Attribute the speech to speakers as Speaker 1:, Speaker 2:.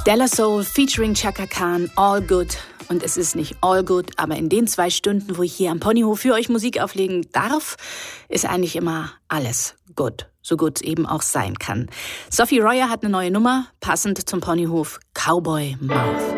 Speaker 1: De La Soul featuring Chaka Khan, All Good. Und es ist nicht all good, aber in den 2 Stunden, wo ich hier am Ponyhof für euch Musik auflegen darf, ist eigentlich immer alles gut. So gut es eben auch sein kann. Sophie Royer hat eine neue Nummer, passend zum Ponyhof, Cowboy Mouth.